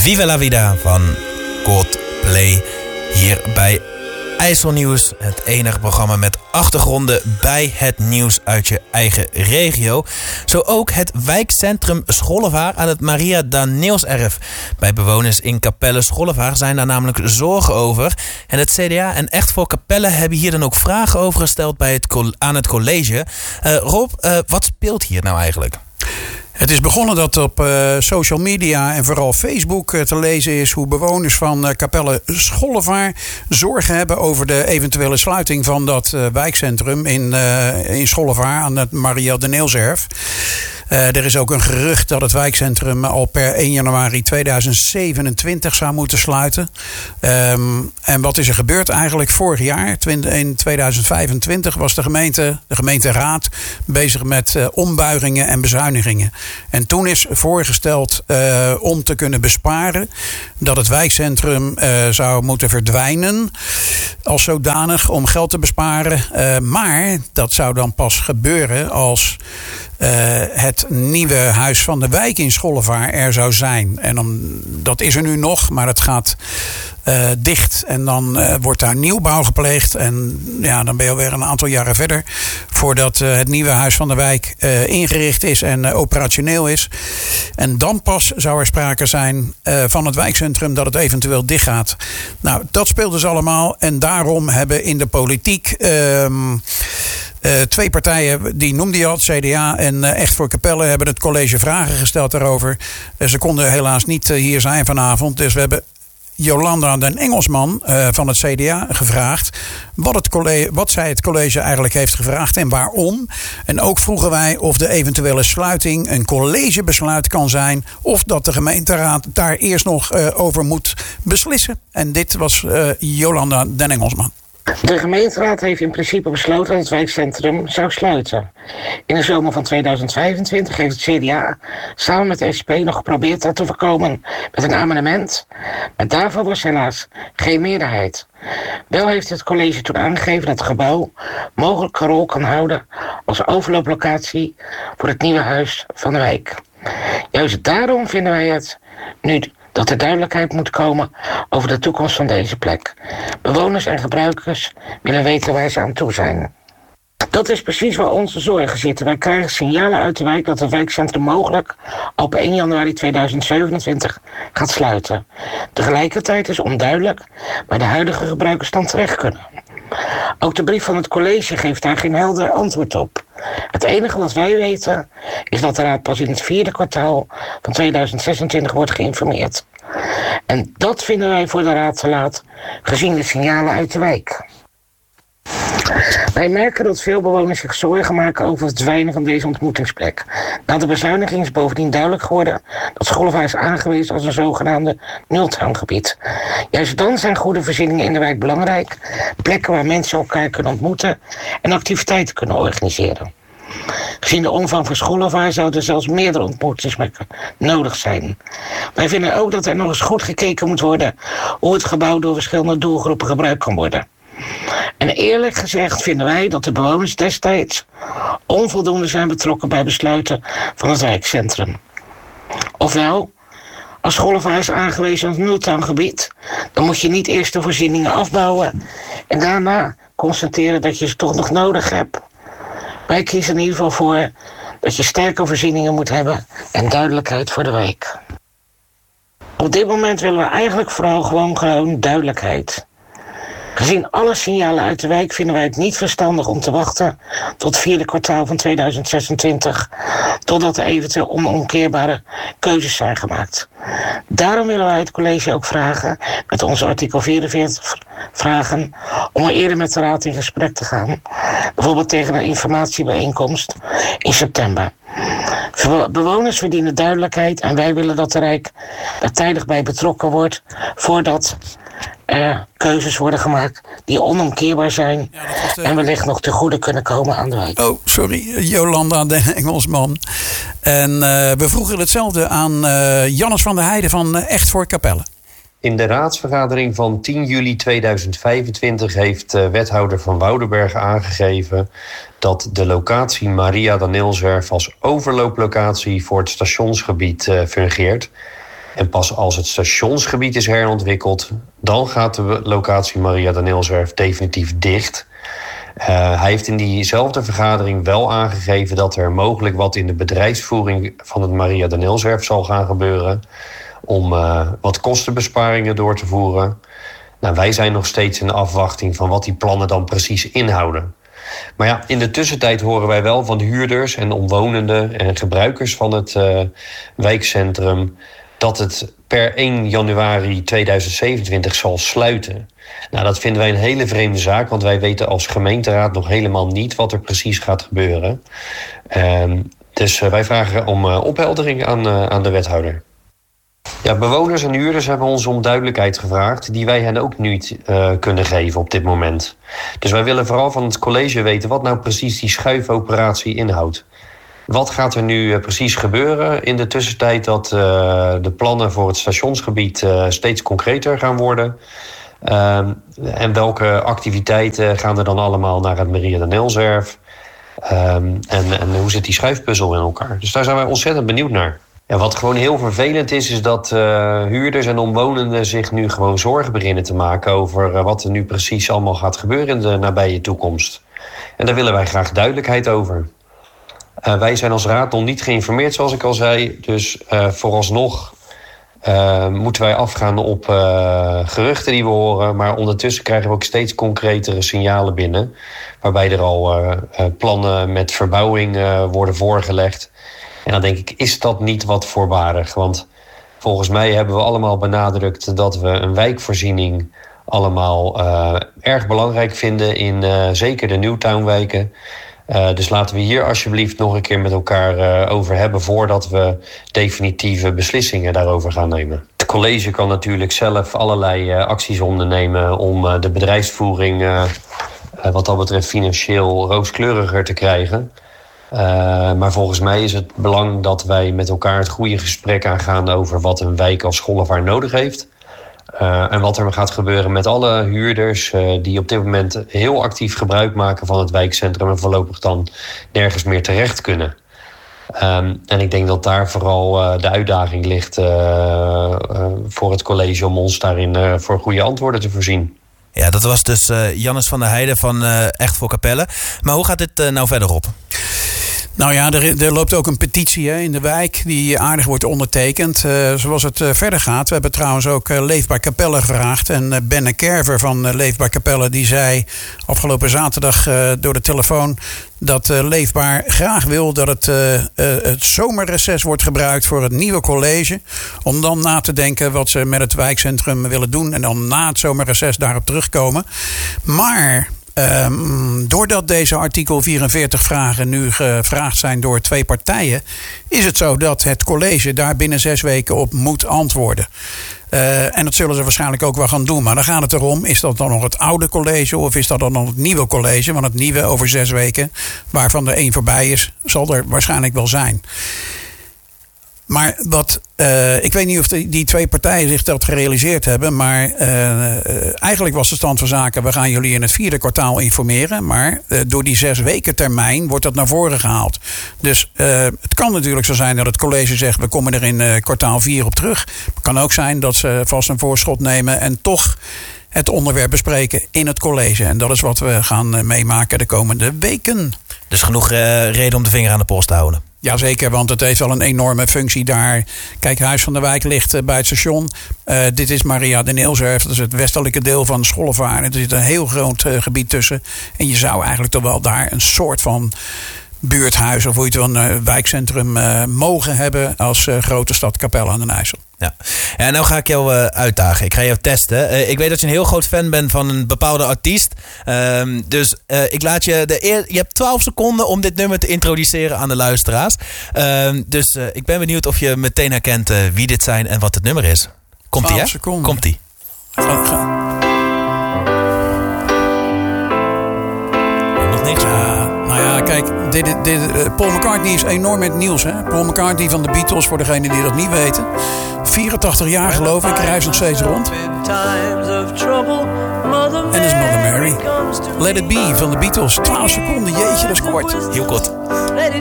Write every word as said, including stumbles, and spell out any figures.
Viva la Vida van Coldplay hier bij IJsselnieuws. Het enige programma met achtergronden bij het nieuws uit je eigen regio. Zo ook het wijkcentrum Schollevaar aan het Maria Danielserf. Bij bewoners in Capelle Schollevaar zijn daar namelijk zorgen over. En het C D A en Echt voor Capelle hebben hier dan ook vragen over gesteld bij het, aan het college. Uh, Rob, uh, wat speelt hier nou eigenlijk? Het is begonnen dat op uh, social media en vooral Facebook uh, te lezen is hoe bewoners van uh, Capelle Schollevaar zorgen hebben over de eventuele sluiting van dat uh, wijkcentrum in, uh, in Schollevaar aan het Maria Danielserf. Uh, er is ook een gerucht dat het wijkcentrum al per één januari tweeduizend zevenentwintig zou moeten sluiten. Um, en wat is er gebeurd eigenlijk vorig jaar? In tweeduizend vijfentwintig was de gemeente, de gemeenteraad bezig met uh, ombuigingen en bezuinigingen. En toen is voorgesteld uh, om te kunnen besparen dat het wijkcentrum uh, zou moeten verdwijnen als zodanig om geld te besparen. Uh, maar dat zou dan pas gebeuren als Uh, het nieuwe Huis van de Wijk in Schollevaar er zou zijn. En dan, dat is er nu nog, maar het gaat uh, dicht. En dan uh, wordt daar nieuwbouw gepleegd. En ja, dan ben je alweer een aantal jaren verder voordat uh, het nieuwe Huis van de Wijk uh, ingericht is en uh, operationeel is. En dan pas zou er sprake zijn uh, van het wijkcentrum dat het eventueel dicht gaat. Nou, dat speelt dus allemaal. En daarom hebben in de politiek Uh, Uh, twee partijen, die noemde je al, het C D A en uh, Echt voor Capelle, hebben het college vragen gesteld daarover. Uh, ze konden helaas niet uh, hier zijn vanavond. Dus we hebben Jolanda den Engelsman uh, van het C D A gevraagd wat, het college, wat zij het college eigenlijk heeft gevraagd en waarom. En ook vroegen wij of de eventuele sluiting een collegebesluit kan zijn of dat de gemeenteraad daar eerst nog uh, over moet beslissen. En dit was uh, Jolanda den Engelsman. De gemeenteraad heeft in principe besloten dat het wijkcentrum zou sluiten. In de zomer van tweeduizend vijfentwintig heeft het C D A samen met de S P nog geprobeerd dat te voorkomen met een amendement. Maar daarvoor was helaas geen meerderheid. Wel heeft het college toen aangegeven dat het gebouw mogelijk een rol kan houden als overlooplocatie voor het nieuwe Huis van de Wijk. Juist daarom vinden wij het nu dat er duidelijkheid moet komen over de toekomst van deze plek. Bewoners en gebruikers willen weten waar ze aan toe zijn. Dat is precies waar onze zorgen zitten. Wij krijgen signalen uit de wijk dat het wijkcentrum mogelijk op één januari tweeduizend zevenentwintig gaat sluiten. Tegelijkertijd is onduidelijk waar de huidige gebruikers dan terecht kunnen. Ook de brief van het college geeft daar geen helder antwoord op. Het enige wat wij weten is dat de raad pas in het vierde kwartaal van tweeduizend zesentwintig wordt geïnformeerd. En dat vinden wij voor de raad te laat, gezien de signalen uit de wijk. Wij merken dat veel bewoners zich zorgen maken over het verdwijnen van deze ontmoetingsplek. Na de bezuiniging is bovendien duidelijk geworden dat Schollevaar is aangewezen als een zogenaamde nultowngebied. Juist dan zijn goede voorzieningen in de wijk belangrijk, plekken waar mensen elkaar kunnen ontmoeten en activiteiten kunnen organiseren. Gezien de omvang van Schollevaar zouden er zelfs meerdere ontmoetingsplekken nodig zijn. Wij vinden ook dat er nog eens goed gekeken moet worden hoe het gebouw door verschillende doelgroepen gebruikt kan worden. En eerlijk gezegd vinden wij dat de bewoners destijds onvoldoende zijn betrokken bij besluiten van het wijkcentrum. Ofwel, als Schollevaar is aangewezen als nultowngebied, dan moet je niet eerst de voorzieningen afbouwen en daarna constateren dat je ze toch nog nodig hebt. Wij kiezen in ieder geval voor dat je sterke voorzieningen moet hebben en duidelijkheid voor de wijk. Op dit moment willen we eigenlijk vooral gewoon, gewoon duidelijkheid. Gezien alle signalen uit de wijk vinden wij het niet verstandig om te wachten tot het vierde kwartaal van tweeduizend zesentwintig, totdat er eventueel onomkeerbare keuzes zijn gemaakt. Daarom willen wij het college ook vragen, met onze artikel vierenveertig vragen, om er eerder met de raad in gesprek te gaan, bijvoorbeeld tegen een informatiebijeenkomst in september. Bewoners verdienen duidelijkheid en wij willen dat de Rijk er tijdig bij betrokken wordt voordat er keuzes worden gemaakt die onomkeerbaar zijn ja, de... en wellicht nog te goede kunnen komen aan de wijk. Oh, sorry, Jolanda den Engelsman. En uh, we vroegen hetzelfde aan uh, Jannes van der Heijden van uh, Echt voor Capelle. In de raadsvergadering van tien juli tweeduizend vijfentwintig heeft uh, wethouder van Woudenberg aangegeven dat de locatie Maria Danielserf als overlooplocatie voor het stationsgebied uh, fungeert. En pas als het stationsgebied is herontwikkeld, dan gaat de locatie Maria de Neelzwerf definitief dicht. Uh, hij heeft in diezelfde vergadering wel aangegeven dat er mogelijk wat in de bedrijfsvoering van het Maria de Neelzwerf zal gaan gebeuren. Om uh, wat kostenbesparingen door te voeren. Nou, wij zijn nog steeds in de afwachting van wat die plannen dan precies inhouden. Maar ja, in de tussentijd horen wij wel van de huurders en omwonenden en gebruikers van het uh, wijkcentrum dat het per één januari tweeduizend zevenentwintig zal sluiten. Nou, dat vinden wij een hele vreemde zaak, want wij weten als gemeenteraad nog helemaal niet wat er precies gaat gebeuren. Uh, dus uh, wij vragen om uh, opheldering aan, uh, aan de wethouder. Ja, bewoners en huurders hebben ons om duidelijkheid gevraagd die wij hen ook niet uh, kunnen geven op dit moment. Dus wij willen vooral van het college weten wat nou precies die schuifoperatie inhoudt. Wat gaat er nu uh, precies gebeuren in de tussentijd dat uh, de plannen voor het stationsgebied uh, steeds concreter gaan worden? Uh, en welke activiteiten gaan er dan allemaal naar het Maria de Neelzwerf? Uh, en, en hoe zit die schuifpuzzel in elkaar? Dus daar zijn wij ontzettend benieuwd naar. Ja, wat gewoon heel vervelend is, is dat uh, huurders en omwonenden zich nu gewoon zorgen beginnen te maken over uh, wat er nu precies allemaal gaat gebeuren in de nabije toekomst. En daar willen wij graag duidelijkheid over. Uh, wij zijn als raad nog niet geïnformeerd, zoals ik al zei. Dus uh, vooralsnog uh, moeten wij afgaan op uh, geruchten die we horen. Maar ondertussen krijgen we ook steeds concretere signalen binnen. Waarbij er al uh, uh, plannen met verbouwing uh, worden voorgelegd. En dan denk ik, is dat niet wat voorbarig? Want volgens mij hebben we allemaal benadrukt dat we een wijkvoorziening allemaal uh, erg belangrijk vinden in uh, zeker de Newtown-wijken. Uh, dus laten we hier alsjeblieft nog een keer met elkaar uh, over hebben voordat we definitieve beslissingen daarover gaan nemen. Het college kan natuurlijk zelf allerlei uh, acties ondernemen om uh, de bedrijfsvoering uh, uh, wat dat betreft financieel rooskleuriger te krijgen. Uh, maar volgens mij is het belang dat wij met elkaar het goede gesprek aangaan over wat een wijk als Schollevaar nodig heeft. Uh, en wat er gaat gebeuren met alle huurders uh, die op dit moment heel actief gebruik maken van het wijkcentrum en voorlopig dan nergens meer terecht kunnen. Um, en ik denk dat daar vooral uh, de uitdaging ligt uh, uh, voor het college om ons daarin uh, voor goede antwoorden te voorzien. Ja, dat was dus uh, Jannes van der Heijden van uh, Echt voor Capelle. Maar hoe gaat dit uh, nou verder op? Nou ja, er, er loopt ook een petitie hè, in de wijk die aardig wordt ondertekend. Uh, zoals het uh, verder gaat. We hebben trouwens ook uh, Leefbaar Capelle gevraagd. En uh, Benne Kerver van uh, Leefbaar Capelle die zei afgelopen zaterdag uh, door de telefoon dat uh, Leefbaar graag wil dat het, uh, uh, het zomerreces wordt gebruikt voor het nieuwe college. Om dan na te denken wat ze met het wijkcentrum willen doen. En dan na het zomerreces daarop terugkomen. Maar Um, doordat deze artikel vierenveertig vragen nu gevraagd zijn door twee partijen, is het zo dat het college daar binnen zes weken op moet antwoorden. Uh, en dat zullen ze waarschijnlijk ook wel gaan doen. Maar dan gaat het erom, is dat dan nog het oude college of is dat dan nog het nieuwe college? Want het nieuwe over zes weken, waarvan er één voorbij is, zal er waarschijnlijk wel zijn. Maar wat, uh, ik weet niet of die, die twee partijen zich dat gerealiseerd hebben. Maar uh, eigenlijk was de stand van zaken, we gaan jullie in het vierde kwartaal informeren. Maar uh, door die zes weken termijn wordt dat naar voren gehaald. Dus uh, het kan natuurlijk zo zijn dat het college zegt, we komen er in uh, kwartaal vier op terug. Het kan ook zijn dat ze vast een voorschot nemen en toch het onderwerp bespreken in het college. En dat is wat we gaan uh, meemaken de komende weken. Dus genoeg uh, reden om de vinger aan de pols te houden. Jazeker, want het heeft wel een enorme functie daar. Kijk, Huis van der Wijk ligt bij het station. Uh, dit is Maria de Neelzwerf. Dat is het westelijke deel van Schollevaar. Er zit een heel groot uh, gebied tussen. En je zou eigenlijk toch wel daar een soort van buurthuis of hoe je het wel een wijkcentrum uh, mogen hebben als uh, grote stad Capelle aan den IJssel. Ja. Ja, nou ga ik jou uh, uitdagen. Ik ga jou testen. Uh, ik weet dat je een heel groot fan bent van een bepaalde artiest. Uh, dus uh, ik laat je de eer... Je hebt twaalf seconden om dit nummer te introduceren aan de luisteraars. Uh, dus uh, ik ben benieuwd of je meteen herkent uh, wie dit zijn en wat het nummer is. Komt-ie, hè? Seconden. Komt-ie. Ga, ga. Nog niks. Uh, nou ja, kijk, dit, dit, uh, Paul McCartney is enorm met het nieuws. Hè? Paul McCartney van de Beatles, voor degenen die dat niet weten. vierentachtig jaar geloof ik, reist nog steeds rond. En is Mother Mary. Let It Be van de Beatles. twaalf seconden, jeetje, dat is kort. Heel kort.